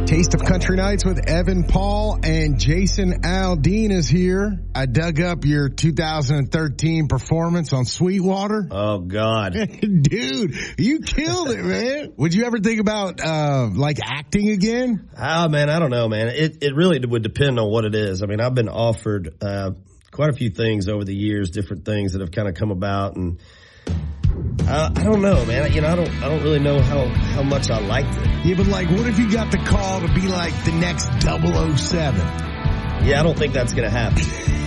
Taste of Country Nights with Evan Paul and Jason Aldean is here. I dug up your 2013 performance on Sweetwater. Oh, God. Dude, you killed it, man. Would you ever think about, acting again? Oh, man, I don't know, man. It really would depend on what it is. I mean, I've been offered quite a few things over the years, different things that have kind of come about, and I don't know, man. You know, I don't really know how much I liked it. Yeah, but what if you got the call to be like the next 007? Yeah, I don't think that's going to happen.